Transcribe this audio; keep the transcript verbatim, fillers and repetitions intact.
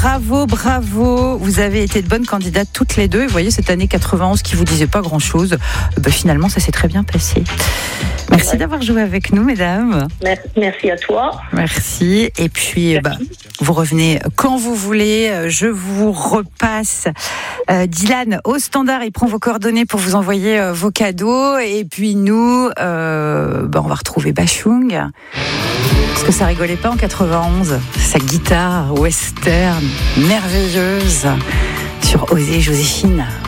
Bravo, bravo. Vous avez été de bonnes candidates toutes les deux. Et vous voyez, cette année quatre-vingt-onze qui vous disait pas grand-chose, ben, finalement, ça s'est très bien passé. Merci ouais. d'avoir joué avec nous, mesdames. Merci, merci à toi. Merci. Et puis, bah, vous revenez quand vous voulez. Je vous repasse euh, Dylan au standard. Il prend vos coordonnées pour vous envoyer euh, vos cadeaux. Et puis nous, euh, bah, on va retrouver Bachung. Parce que ça rigolait pas en quatre-vingt-onze. Sa guitare western merveilleuse sur Osée Joséphine.